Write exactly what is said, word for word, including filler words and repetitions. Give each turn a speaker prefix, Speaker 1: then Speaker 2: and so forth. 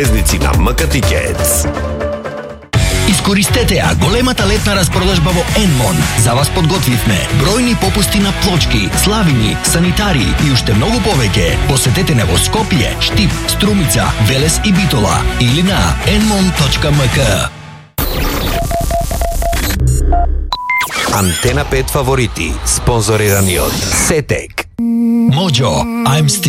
Speaker 1: Езници на МК Тикетс.
Speaker 2: Искористете ја големата летна распродажба во Енмон. За вас подготвивме бројни попусти на плочки, славини, санитари и уште многу повеќе. Посетете не во Скопје, Штип, Струмица, Велес и Битола или на енмон точка ем ка.
Speaker 1: Антена пет фаворити, спонзорирани од Сетек.
Speaker 2: Mojo, I'm still